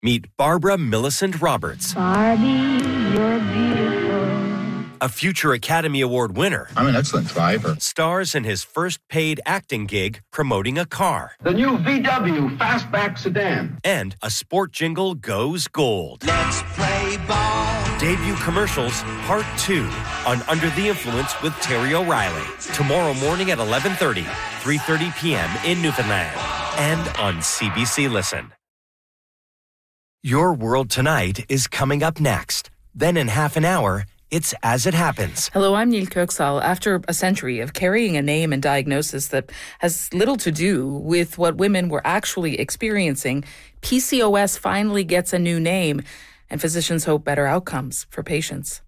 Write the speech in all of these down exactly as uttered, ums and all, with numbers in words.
Meet Barbara Millicent Roberts. Barbie, you're beautiful. A future Academy Award winner. I'm an excellent driver. Stars in his first paid acting gig promoting a car. The new V W Fastback sedan. And a sport jingle goes gold. Let's play ball. Debut commercials, part two, on Under the Influence with Terry O'Reilly. Tomorrow morning at eleven thirty, three thirty p.m. in Newfoundland. And on C B C Listen. Your World Tonight is coming up next. Then in half an hour, it's As It Happens. Hello, I'm Neil Kirksall. After a century of carrying a name and diagnosis that has little to do with what women were actually experiencing, P C O S finally gets a new name, and physicians hope better outcomes for patients.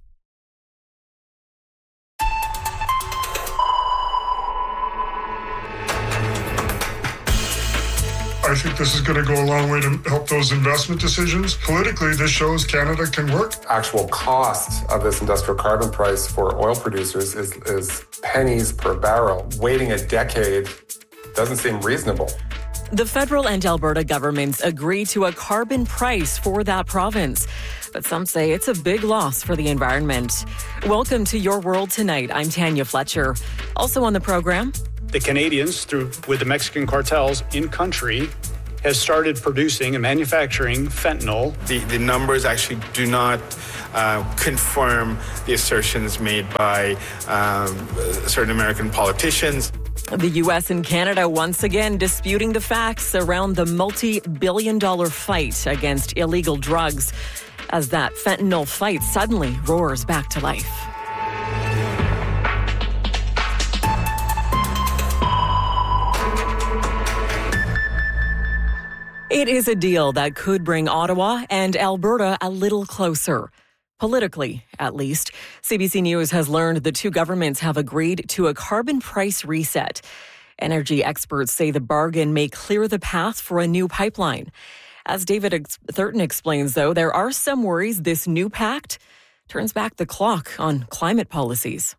I think this is going to go a long way to help those investment decisions. Politically, this shows Canada can work. Actual cost of this industrial carbon price for oil producers is, is pennies per barrel. Waiting a decade doesn't seem reasonable. The federal and Alberta governments agree to a carbon price for that province. But some say it's a big loss for the environment. Welcome to Your World Tonight. I'm Tanya Fletcher. Also on the program, the Canadians, through with the Mexican cartels in country, has started producing and manufacturing fentanyl. The, the numbers actually do not uh, confirm the assertions made by um, certain American politicians. The U S and Canada once again disputing the facts around the multi-billion dollar fight against illegal drugs as that fentanyl fight suddenly roars back to life. It is a deal that could bring Ottawa and Alberta a little closer. Politically, at least. C B C News has learned the two governments have agreed to a carbon price reset. Energy experts say the bargain may clear the path for a new pipeline. As David Thurton explains, though, there are some worries this new pact turns back the clock on climate policies.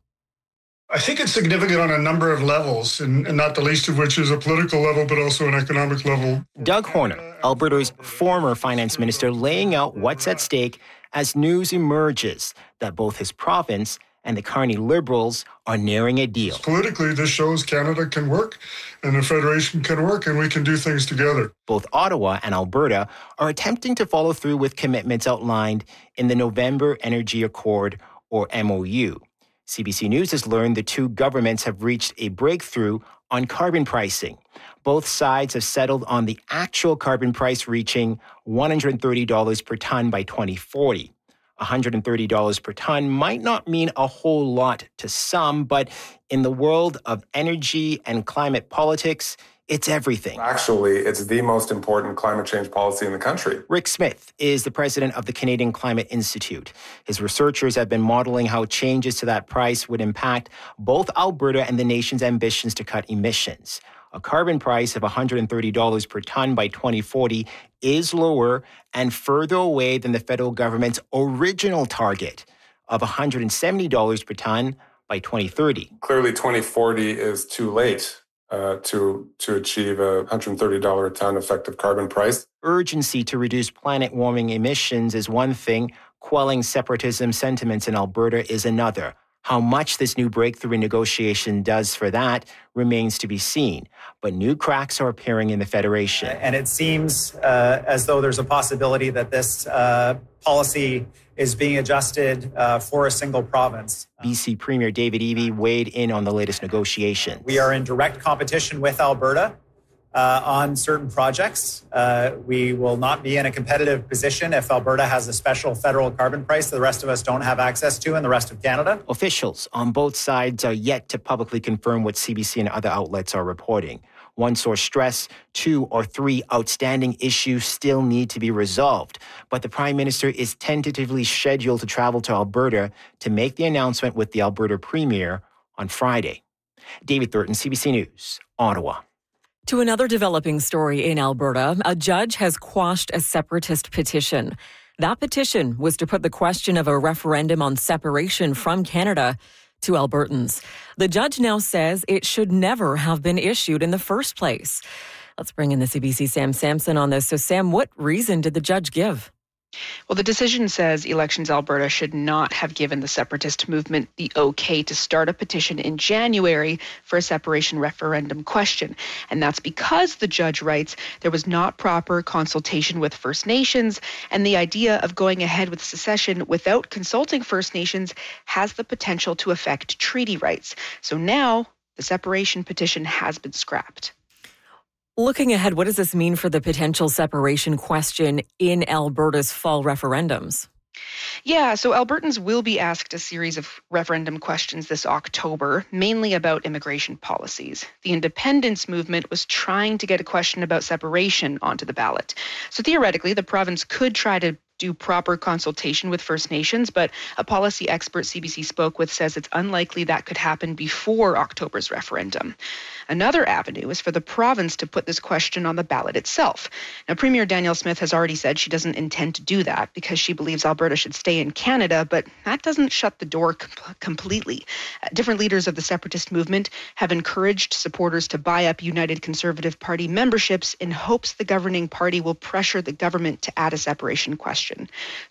I think it's significant on a number of levels, and, and not the least of which is a political level, but also an economic level. Doug Horner, Alberta's former finance minister, laying out what's at stake as news emerges that both his province and the Carney Liberals are nearing a deal. Politically, this shows Canada can work and the Federation can work and we can do things together. Both Ottawa and Alberta are attempting to follow through with commitments outlined in the November Energy Accord, or M O U. C B C News has learned the two governments have reached a breakthrough on carbon pricing. Both sides have settled on the actual carbon price reaching one hundred thirty dollars per ton by twenty forty. one hundred thirty dollars per ton might not mean a whole lot to some, but in the world of energy and climate politics, it's everything. Actually, it's the most important climate change policy in the country. Rick Smith is the president of the Canadian Climate Institute. His researchers have been modeling how changes to that price would impact both Alberta and the nation's ambitions to cut emissions. A carbon price of one hundred thirty dollars per ton by twenty forty is lower and further away than the federal government's original target of one hundred seventy dollars per ton by twenty thirty. Clearly, twenty forty is too late uh, to, to achieve a one hundred thirty dollars a ton effective carbon price. Urgency to reduce planet warming emissions is one thing. Quelling separatism sentiments in Alberta is another. How much this new breakthrough in negotiation does for that remains to be seen. But new cracks are appearing in the Federation. And it seems uh, as though there's a possibility that this uh, policy is being adjusted uh, for a single province. B C Premier David Eby weighed in on the latest negotiation. We are in direct competition with Alberta uh, on certain projects. Uh, we will not be in a competitive position if Alberta has a special federal carbon price that the rest of us don't have access to in the rest of Canada. Officials on both sides are yet to publicly confirm what C B C and other outlets are reporting. One source stressed two or three outstanding issues still need to be resolved. But the Prime Minister is tentatively scheduled to travel to Alberta to make the announcement with the Alberta Premier on Friday. David Thurton, C B C News, Ottawa. To another developing story in Alberta, a judge has quashed a separatist petition. That petition was to put the question of a referendum on separation from Canada to Albertans. The judge now says it should never have been issued in the first place. Let's bring in the C B C Sam Sampson on this. So, Sam, what reason did the judge give? Well, the decision says Elections Alberta should not have given the separatist movement the okay to start a petition in January for a separation referendum question. And that's because, the judge writes, there was not proper consultation with First Nations, and the idea of going ahead with secession without consulting First Nations has the potential to affect treaty rights. So now the separation petition has been scrapped. Looking ahead, what does this mean for the potential separation question in Alberta's fall referendums? Yeah, so Albertans will be asked a series of referendum questions this October, mainly about immigration policies. The independence movement was trying to get a question about separation onto the ballot. So theoretically, the province could try to do proper consultation with First Nations, but a policy expert C B C spoke with says it's unlikely that could happen before October's referendum. Another avenue is for the province to put this question on the ballot itself. Now, Premier Danielle Smith has already said she doesn't intend to do that because she believes Alberta should stay in Canada, but that doesn't shut the door com- completely. Uh, different leaders of the separatist movement have encouraged supporters to buy up United Conservative Party memberships in hopes the governing party will pressure the government to add a separation question.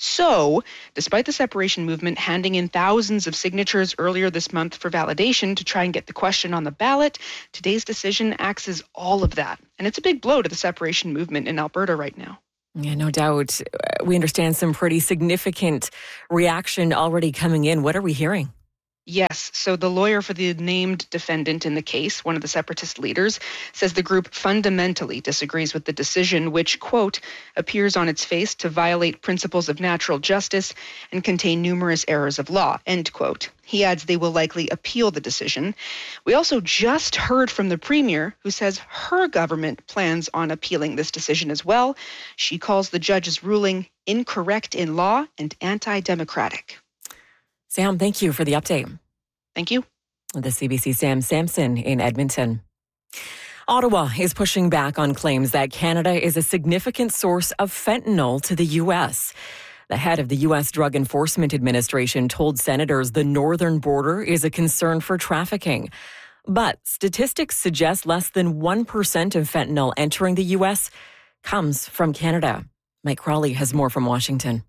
So, despite the separation movement handing in thousands of signatures earlier this month for validation to try and get the question on the ballot, today's decision acts as all of that. And it's a big blow to the separation movement in Alberta right now. Yeah, no doubt. We understand some pretty significant reaction already coming in. What are we hearing? Yes. So the lawyer for the named defendant in the case, one of the separatist leaders, says the group fundamentally disagrees with the decision, which, quote, appears on its face to violate principles of natural justice and contain numerous errors of law, end quote. He adds they will likely appeal the decision. We also just heard from the Premier, who says her government plans on appealing this decision as well. She calls the judge's ruling incorrect in law and anti-democratic. Sam, thank you for the update. Thank you. The C B C Sam Sampson in Edmonton. Ottawa is pushing back on claims that Canada is a significant source of fentanyl to the U S. The head of the U S Drug Enforcement Administration told senators the northern border is a concern for trafficking. But statistics suggest less than one percent of fentanyl entering the U S comes from Canada. Mike Crawley has more from Washington.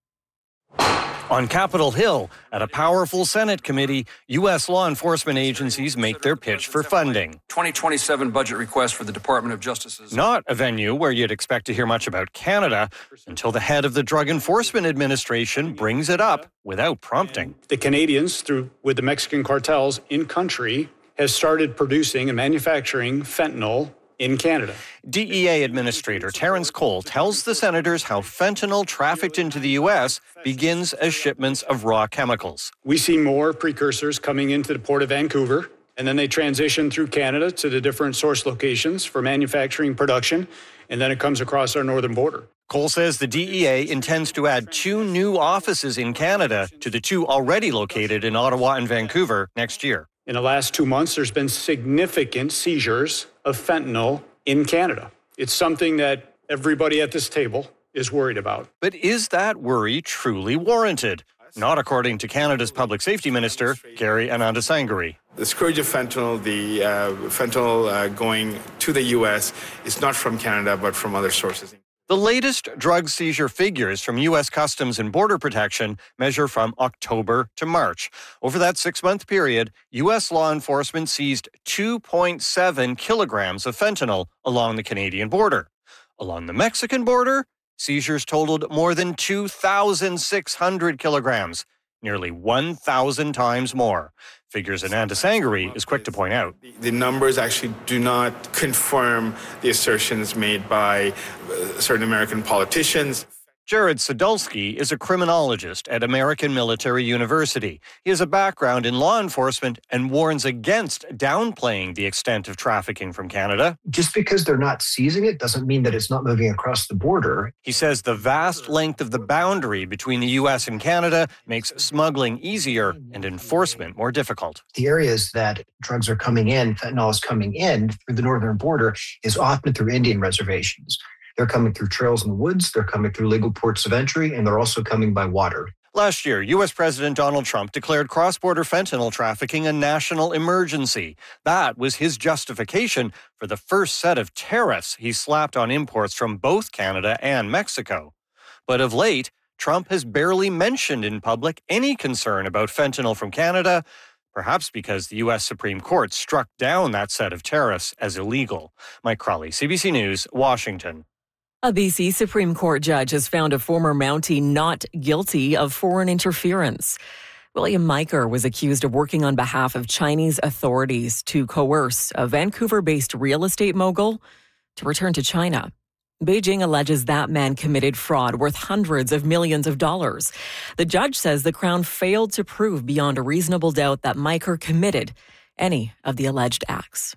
On Capitol Hill, at a powerful Senate committee, U S law enforcement agencies make their pitch for funding. twenty twenty-seven budget request for the Department of Justice's. Not a venue where you'd expect to hear much about Canada until the head of the Drug Enforcement Administration brings it up without prompting. The Canadians, through with the Mexican cartels in country, has started producing and manufacturing fentanyl in Canada. D E A Administrator Terrence Cole tells the senators how fentanyl trafficked into the U S begins as shipments of raw chemicals. We see more precursors coming into the Port of Vancouver, and then they transition through Canada to the different source locations for manufacturing production, and then it comes across our northern border. Cole says the D E A intends to add two new offices in Canada to the two already located in Ottawa and Vancouver next year. In the last two months, there's been significant seizures of fentanyl in Canada. It's something that everybody at this table is worried about. But is that worry truly warranted? Not according to Canada's Public Safety Minister, Gary Anandasangari. The scourge of fentanyl, the uh, fentanyl uh, going to the U S, is not from Canada, but from other sources. The latest drug seizure figures from U S Customs and Border Protection measure from October to March. Over that six-month period, U S law enforcement seized two point seven kilograms of fentanyl along the Canadian border. Along the Mexican border, seizures totaled more than two thousand six hundred kilograms, nearly one thousand times more. Figures Anandasangari is quick to point out. The numbers actually do not confirm the assertions made by certain American politicians. Jared Sadulski is a criminologist at American Military University. He has a background in law enforcement and warns against downplaying the extent of trafficking from Canada. Just because they're not seizing it doesn't mean that it's not moving across the border. He says the vast length of the boundary between the U S and Canada makes smuggling easier and enforcement more difficult. The areas that drugs are coming in, fentanyl is coming in through the northern border, is often through Indian reservations. They're coming through trails in the woods, they're coming through legal ports of entry, and they're also coming by water. Last year, U S. President Donald Trump declared cross-border fentanyl trafficking a national emergency. That was his justification for the first set of tariffs he slapped on imports from both Canada and Mexico. But of late, Trump has barely mentioned in public any concern about fentanyl from Canada, perhaps because the U S. Supreme Court struck down that set of tariffs as illegal. Mike Crawley, C B C News, Washington. A B C Supreme Court judge has found a former Mountie not guilty of foreign interference. William Miker was accused of working on behalf of Chinese authorities to coerce a Vancouver-based real estate mogul to return to China. Beijing alleges that man committed fraud worth hundreds of millions of dollars. The judge says the Crown failed to prove beyond a reasonable doubt that Miker committed any of the alleged acts.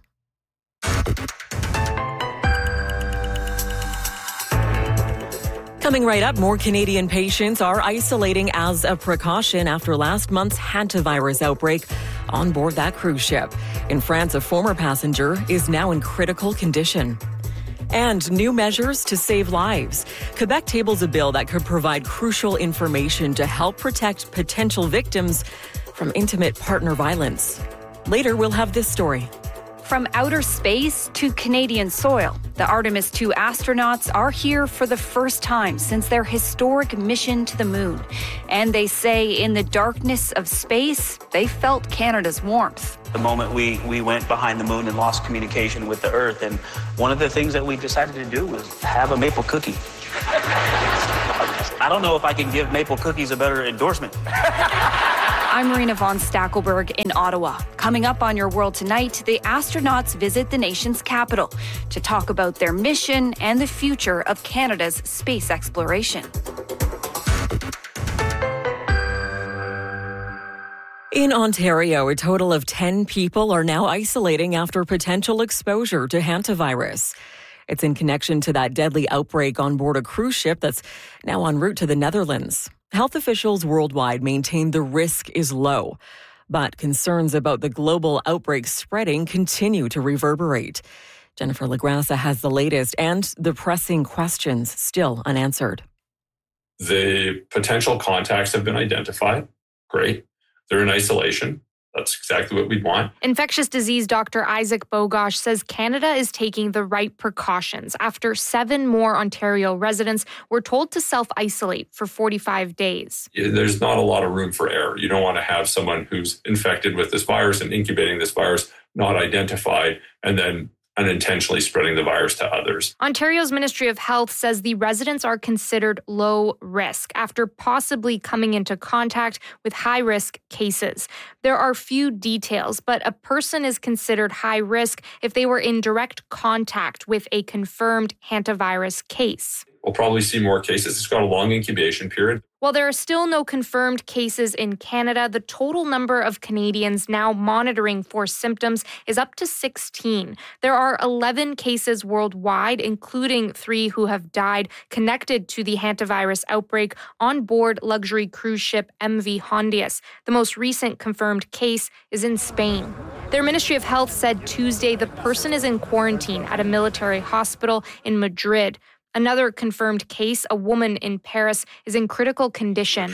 Coming right up, more Canadian patients are isolating as a precaution after last month's hantavirus outbreak on board that cruise ship. In France, a former passenger is now in critical condition. And new measures to save lives. Quebec tables a bill that could provide crucial information to help protect potential victims from intimate partner violence. Later, we'll have this story. From outer space to Canadian soil, the Artemis two astronauts are here for the first time since their historic mission to the moon. And they say in the darkness of space, they felt Canada's warmth. The moment we, we went behind the moon and lost communication with the Earth, and one of the things that we decided to do was have a maple cookie. I don't know if I can give maple cookies a better endorsement. I'm Marina von Stackelberg in Ottawa. Coming up on Your World Tonight, the astronauts visit the nation's capital to talk about their mission and the future of Canada's space exploration. In Ontario, a total of ten people are now isolating after potential exposure to hantavirus. It's in connection to that deadly outbreak on board a cruise ship that's now en route to the Netherlands. Health officials worldwide maintain the risk is low, but concerns about the global outbreak spreading continue to reverberate. Jennifer LaGrassa has the latest and the pressing questions still unanswered. The potential contacts have been identified. Great. They're in isolation. That's exactly what we'd want. Infectious disease doctor Isaac Bogosh says Canada is taking the right precautions after seven more Ontario residents were told to self-isolate for forty-five days. There's not a lot of room for error. You don't want to have someone who's infected with this virus and incubating this virus, not identified, and then unintentionally spreading the virus to others. Ontario's Ministry of Health says the residents are considered low risk after possibly coming into contact with high-risk cases. There are few details, but a person is considered high risk if they were in direct contact with a confirmed hantavirus case. We'll probably see more cases. It's got a long incubation period. While there are still no confirmed cases in Canada, the total number of Canadians now monitoring for symptoms is up to sixteen. There are eleven cases worldwide, including three who have died connected to the hantavirus outbreak on board luxury cruise ship M V Hondius. The most recent confirmed case is in Spain. Their Ministry of Health said Tuesday the person is in quarantine at a military hospital in Madrid. Another confirmed case, a woman in Paris, is in critical condition.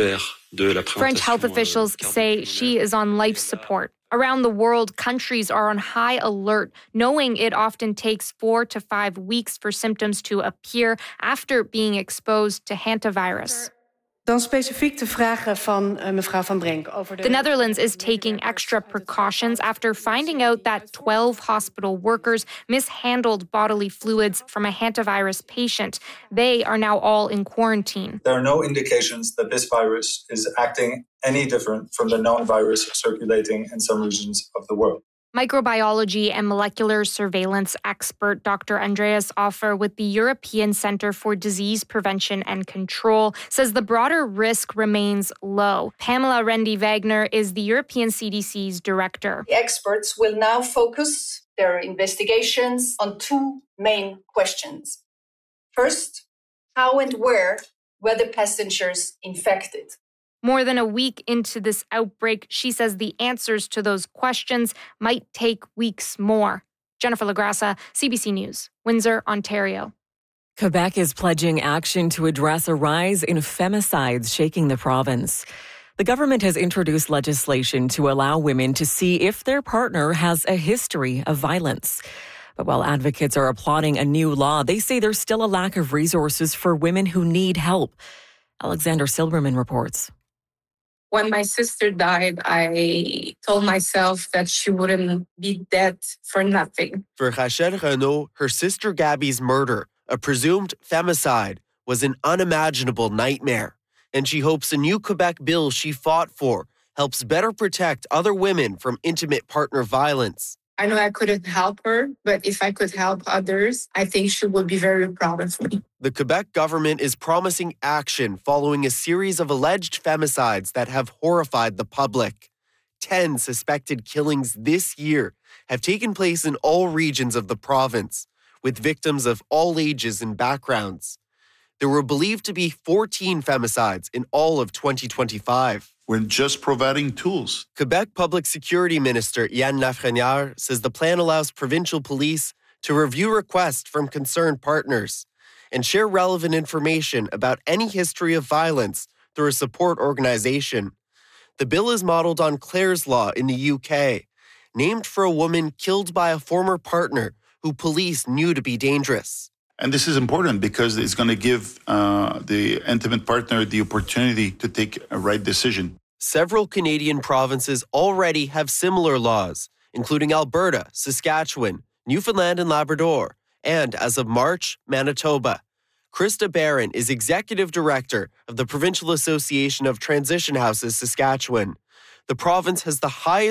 French health officials say she is on life support. Around the world, countries are on high alert, knowing it often takes four to five weeks for symptoms to appear after being exposed to hantavirus. Dan specifiek de vragen van uh, mevrouw Van Brenk over de... The Netherlands is taking extra precautions after finding out that twelve hospital workers mishandled bodily fluids from a hantavirus patient. They are now all in quarantine. There are no indications that this virus is acting any different from the known virus circulating in some regions of the world. Microbiology and molecular surveillance expert Doctor Andreas Offer with the European Centre for Disease Prevention and Control says the broader risk remains low. Pamela Rendi-Wagner is the European C D C's director. The experts will now focus their investigations on two main questions. First, how and where were the passengers infected? More than a week into this outbreak, she says the answers to those questions might take weeks more. Jennifer LaGrassa, C B C News, Windsor, Ontario. Quebec is pledging action to address a rise in femicides shaking the province. The government has introduced legislation to allow women to see if their partner has a history of violence. But while advocates are applauding a new law, they say there's still a lack of resources for women who need help. Alexander Silberman reports. When my sister died, I told myself that she wouldn't be dead for nothing. For Rachel Renaud, her sister Gabby's murder, a presumed femicide, was an unimaginable nightmare. And she hopes a new Quebec bill she fought for helps better protect other women from intimate partner violence. I know I couldn't help her, but if I could help others, I think she would be very proud of me. The Quebec government is promising action following a series of alleged femicides that have horrified the public. Ten suspected killings this year have taken place in all regions of the province, with victims of all ages and backgrounds. There were believed to be fourteen femicides in all of twenty twenty-five. We're just providing tools. Quebec Public Security Minister Yann Lafrenière says the plan allows provincial police to review requests from concerned partners and share relevant information about any history of violence through a support organization. The bill is modeled on Clare's Law in the U K, named for a woman killed by a former partner who police knew to be dangerous. And this is important because it's going to give uh, the intimate partner the opportunity to take a right decision. Several Canadian provinces already have similar laws, including Alberta, Saskatchewan, Newfoundland and Labrador, and, as of March, Manitoba. Krista Barron is Executive Director of the Provincial Association of Transition Houses Saskatchewan. The province has the highest